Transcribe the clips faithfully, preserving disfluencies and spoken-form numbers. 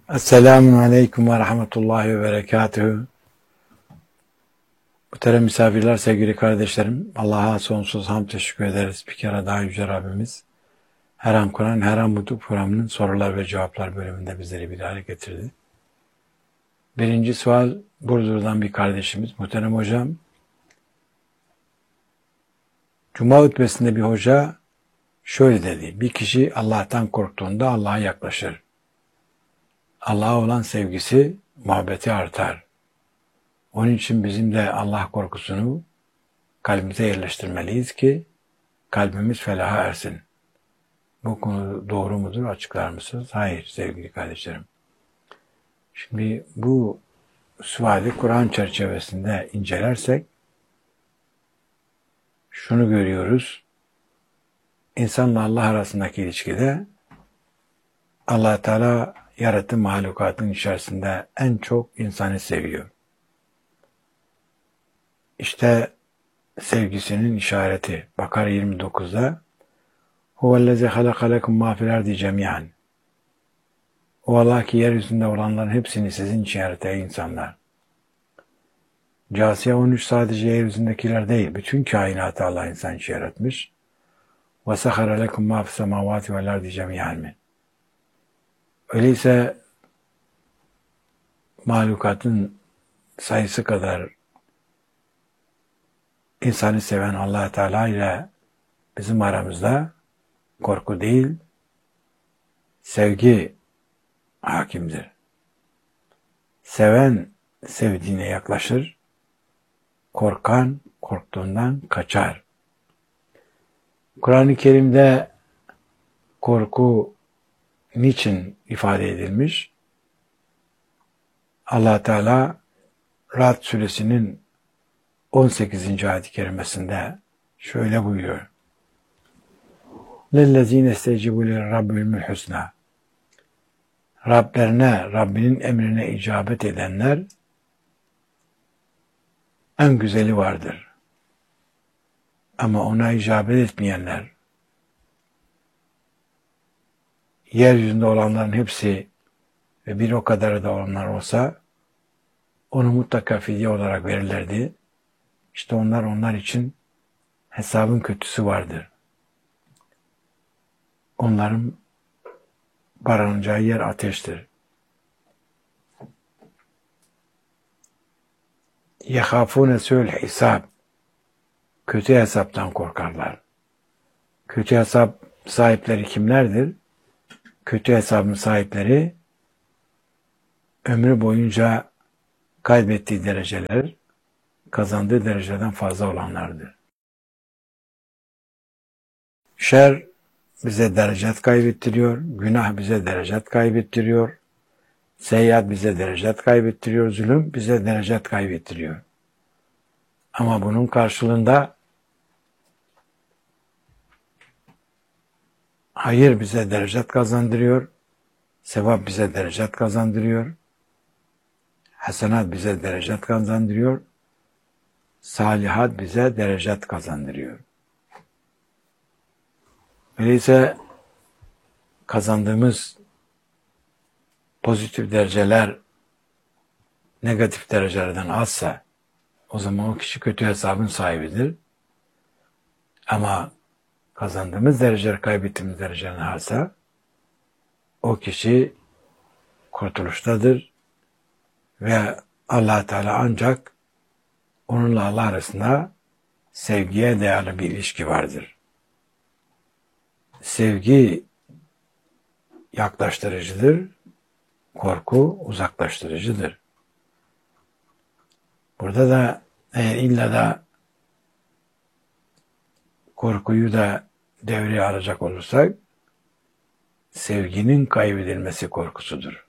Esselamun Aleyküm ve Rahmetullahi ve Berekatühü. Muhterem misafirler, sevgili kardeşlerim, Allah'a sonsuz hamd teşekkür ederiz. Bir kere daha Yüce Rabbimiz her an Kur'an, her an bu programının sorular ve cevaplar bölümünde bizleri bir araya getirdi. Birinci sual Burdur'dan bir kardeşimiz. Muhterem hocam, Cuma hutbesinde bir hoca şöyle dedi: bir kişi Allah'tan korktuğunda Allah'a yaklaşır. Allah'a olan sevgisi, muhabbeti artar. Onun için bizim de Allah korkusunu kalbimize yerleştirmeliyiz ki kalbimiz felaha ersin. Bu konu doğru mudur? Açıklar mısınız? Hayır sevgili kardeşlerim. Şimdi bu suali Kur'an çerçevesinde incelersek şunu görüyoruz. İnsanla Allah arasındaki ilişkide Allah Teala yarattığı mahlukatın içerisinde en çok insanı seviyor. İşte sevgisinin işareti. Bakara yirmi dokuzda Huvellezî halaka lekum mâ fil ardi cemî'an. O Allah ki yeryüzünde olanların hepsini sizin için yarattı ey insanlar. Câsiye on üç sadece yeryüzündekiler değil, bütün kainatı Allah insan için yaratmış. Ve sahara lekum mâ fis semâvâti vel ardi cemî'an. Öyleyse mahlukatın sayısı kadar insanı seven Allah Teala ile bizim aramızda korku değil, sevgi hakimdir. Seven sevdiğine yaklaşır, korkan korktuğundan kaçar. Kur'an-ı Kerim'de korku niçin ifade edilmiş? Allah Teala Ra'd suresinin on sekizinci ayet-i kerimesinde şöyle buyuruyor: لَلَّذ۪ينَ اسْتَجِبُوا لِرَّبِّهِمُ الْحُسْنَى. Rablerine, Rabbinin emrine icabet edenler en güzeli vardır. Ama ona icabet etmeyenler, yeryüzünde olanların hepsi ve bir o kadarı da olanlar olsa onu mutlaka fidye olarak verirlerdi. İşte onlar onlar için hesabın kötüsü vardır. Onların barınacağı yer ateştir. يَخَافُونَ سُوءَ الْحِسَابِ. Kötü hesaptan korkarlar. Kötü hesap sahipleri kimlerdir? Kötü hesabın sahipleri ömrü boyunca kaybettiği dereceler kazandığı dereceden fazla olanlardır. Şer bize derecet kaybettiriyor, günah bize derecet kaybettiriyor, seyyiat bize derecet kaybettiriyor, zulüm bize derecet kaybettiriyor. Ama bunun karşılığında hayır bize derecet kazandırıyor, sevap bize derecet kazandırıyor, hasenat bize derecet kazandırıyor, salihat bize derecet kazandırıyor. Öyleyse kazandığımız pozitif dereceler negatif derecelerden azsa o zaman o kişi kötü hesabın sahibidir. Ama kazandığımız dereceler kaybettiğimiz derecelerin azsa o kişi kurtuluştadır ve Allah Teala ancak onunla Allah arasında sevgiye dayalı bir ilişki vardır. Sevgi yaklaştırıcıdır, korku uzaklaştırıcıdır. Burada da eğer illa da korkuyu da devreye alacak olursak, sevginin kaybedilmesi korkusudur.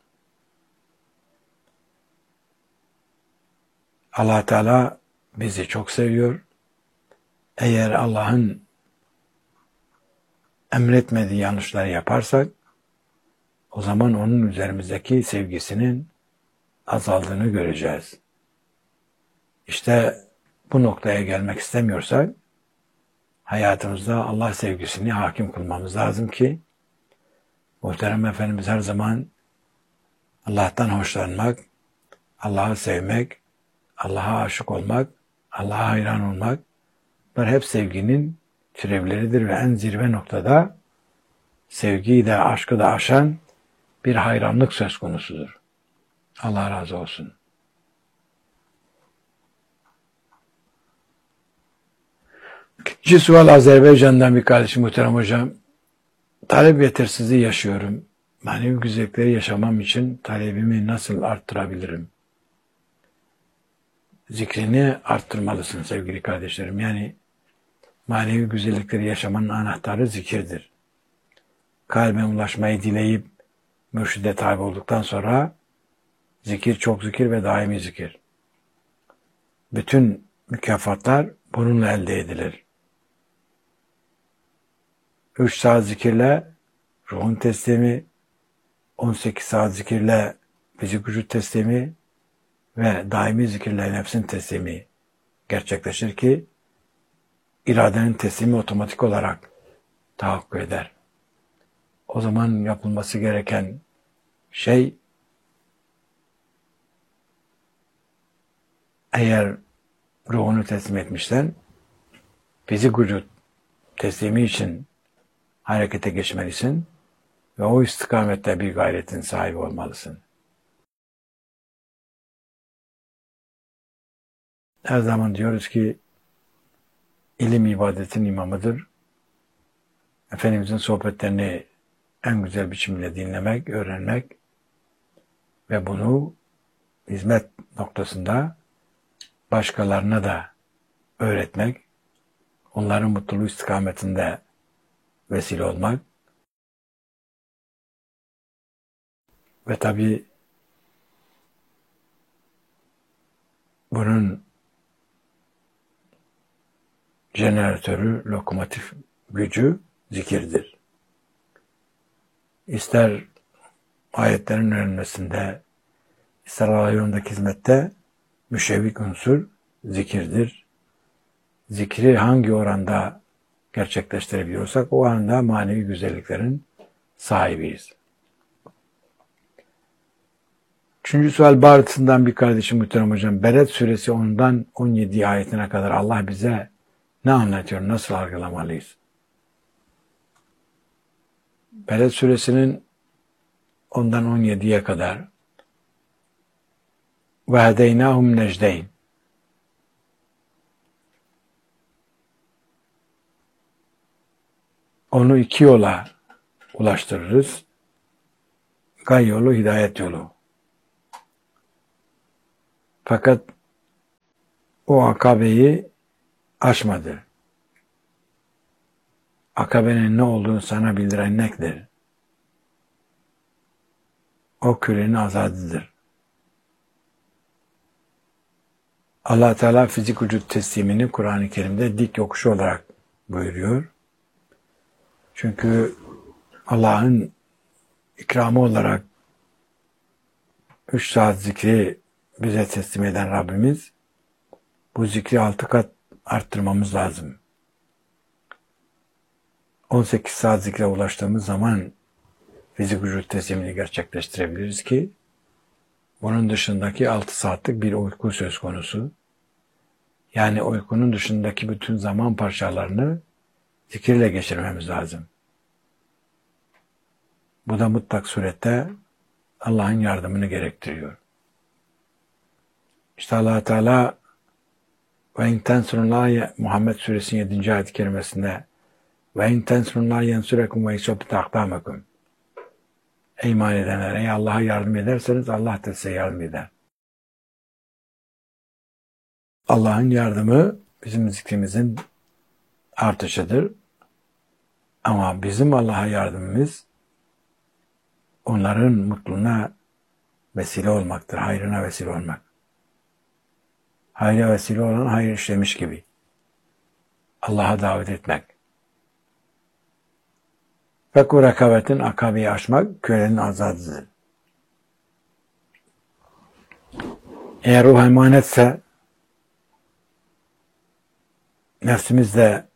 Allah Teala bizi çok seviyor. Eğer Allah'ın emretmediği yanlışları yaparsak, o zaman onun üzerimizdeki sevgisinin azaldığını göreceğiz. İşte bu noktaya gelmek istemiyorsak, hayatımızda Allah sevgisini hakim kılmamız lazım ki, muhterem Efendimiz her zaman Allah'tan hoşlanmak, Allah'ı sevmek, Allah'a aşık olmak, Allah'a hayran olmak, bunlar hep sevginin türevleridir ve en zirve noktada sevgiyi de aşkı da aşan bir hayranlık söz konusudur. Allah razı olsun. İkinci sual Azerbaycan'dan bir kardeşim, muhterem hocam. Talep yetersizliği yaşıyorum. Manevi güzellikleri yaşamam için talebimi nasıl arttırabilirim? Zikrini arttırmalısın sevgili kardeşlerim. Yani manevi güzellikleri yaşamanın anahtarı zikirdir. Kalbe ulaşmayı dileyip mürşide tabi olduktan sonra zikir, çok zikir ve daimi zikir. Bütün mükafatlar bununla elde edilir. üç saat zikirle ruhun teslimi, on sekiz saat zikirle fizik vücut teslimi ve daimi zikirle nefsin teslimi gerçekleşir ki iradenin teslimi otomatik olarak tahakkuk eder. O zaman yapılması gereken şey, eğer ruhunu teslim etmişsen fizik vücut teslimi için harekete geçmelisin ve o istikamette bir gayretin sahibi olmalısın. Her zaman diyoruz ki ilim ibadetin imamıdır. Efendimizin sohbetlerini en güzel biçimde dinlemek, öğrenmek ve bunu hizmet noktasında başkalarına da öğretmek, onların mutluluğu istikametinde vesile olmak ve tabii bunun jeneratörü, lokomotif gücü zikirdir. İster ayetlerin öğrenmesinde, ister Allah yolundaki hizmette müşevvik unsur zikirdir. Zikri hangi oranda gerçekleştirebiliyorsak o anda manevi güzelliklerin sahibiyiz. Üçüncü sual Bağrıt'ından bir kardeşim, muhterem hocam. Beled suresi ondan on yedi ayetine kadar Allah bize ne anlatıyor, nasıl algılamalıyız? Beled suresinin ondan on yediye kadar ve hedeynâhum necdeyn, onu iki yola ulaştırırız. Gay yolu, hidayet yolu. Fakat o akabeyi aşmadı. Akabenin ne olduğunu sana bildiren nedir? O kürenin azadıdır. Allah Teala fizik vücut teslimini Kur'an-ı Kerim'de dik yokuşu olarak buyuruyor. Çünkü Allah'ın ikramı olarak üç saat zikri bize teslim eden Rabbimiz, bu zikri altı kat arttırmamız lazım. on sekiz saat zikre ulaştığımız zaman fizik vücut teslimini gerçekleştirebiliriz ki bunun dışındaki altı saatlik bir uyku söz konusu. Yani uykunun dışındaki bütün zaman parçalarını zikirle geçirmemiz lazım. Bu da mutlak surette Allah'ın yardımını gerektiriyor. İşte Allah Teala ve in tensurullah, Muhammed suresinin yedinci ayet-i kerimesinde ve in tensurullah yensurekum ve yusabit akdamakum. Ey iman edenler, ey Allah'a yardım ederseniz Allah da size yardım eder. Allah'ın yardımı bizim zikrimizin artışıdır. Ama bizim Allah'a yardımımız onların mutluluğuna vesile olmaktır, hayrına vesile olmak. Hayra vesile olan hayır işlemiş gibi. Allah'a davet etmek. Fekku rekabetin, akabeyi aşmak kölenin azadıdır. Eğer ruh emanetse, nefsimiz de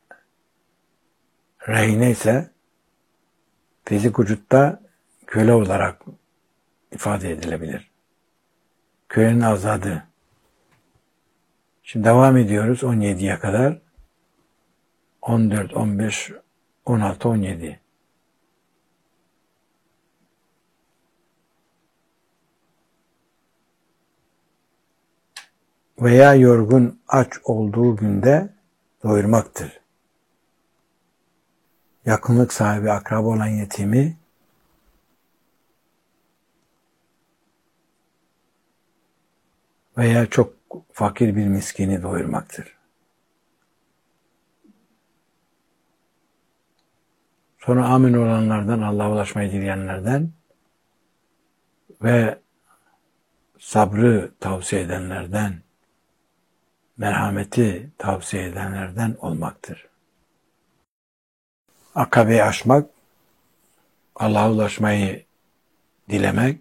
rehine ise, fizik vücutta köle olarak ifade edilebilir. Kölenin azadı. Şimdi devam ediyoruz on yediye kadar. on dört, on beş, on altı, on yedi. Veya yorgun, aç olduğu günde doyurmaktır. Yakınlık sahibi, akraba olan yetimi veya çok fakir bir miskini doyurmaktır. Sonra amin olanlardan, Allah'a ulaşmayı dileyenlerden ve sabrı tavsiye edenlerden, merhameti tavsiye edenlerden olmaktır. Akabeyi aşmak, Allah'a ulaşmayı dilemek,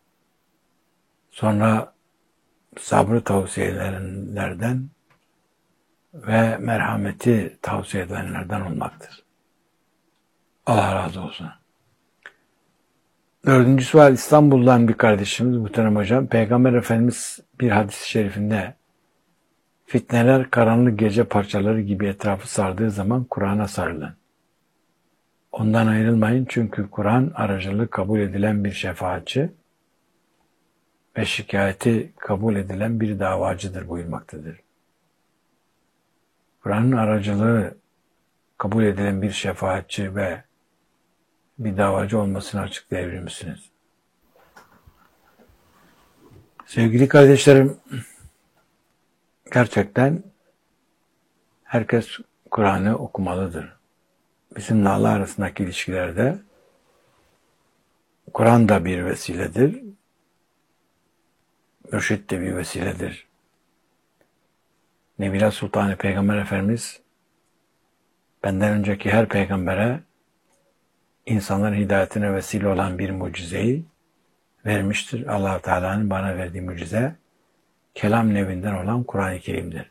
sonra sabrı tavsiye edenlerden ve merhameti tavsiye edenlerden olmaktır. Allah razı olsun. Dördüncü sual, İstanbul'dan bir kardeşimiz muhterem hocam. Peygamber Efendimiz bir hadis-i şerifinde fitneler karanlık gece parçaları gibi etrafı sardığı zaman Kur'an'a sarılın. Ondan ayrılmayın çünkü Kur'an aracılığı kabul edilen bir şefaatçi ve şikayeti kabul edilen bir davacıdır buyurmaktadır. Kur'an'ın aracılığı kabul edilen bir şefaatçi ve bir davacı olmasını açıklayabilir misiniz? Sevgili kardeşlerim, gerçekten herkes Kur'an'ı okumalıdır. Bizimle Allah arasındaki ilişkilerde Kur'an da bir vesiledir, mürşit de bir vesiledir. Nebiler Sultanı Peygamber Efendimiz benden önceki her peygambere insanların hidayetine vesile olan bir mucizeyi vermiştir. Allah Teala'nın bana verdiği mucize kelam nevinden olan Kur'an-ı Kerim'dir.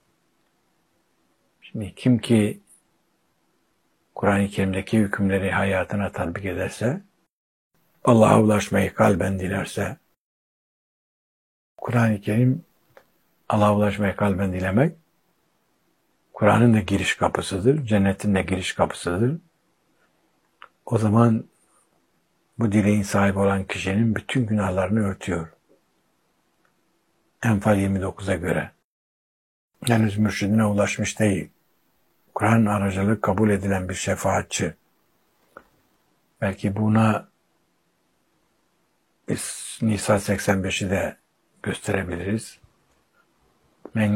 Şimdi kim ki Kur'an-ı Kerim'deki hükümleri hayatına tatbik ederse, Allah'a ulaşmayı kalben dilerse, Kur'an-ı Kerim Allah'a ulaşmayı kalben dilemek, Kur'an'ın da giriş kapısıdır, cennetin de giriş kapısıdır. O zaman bu dileğin sahibi olan kişinin bütün günahlarını örtüyor. Enfal yirmi dokuza göre. Henüz mürşidine ulaşmış değil. Kur'an aracılığı kabul edilen bir şefaatçi. Belki buna biz Nisa seksen beşi de gösterebiliriz.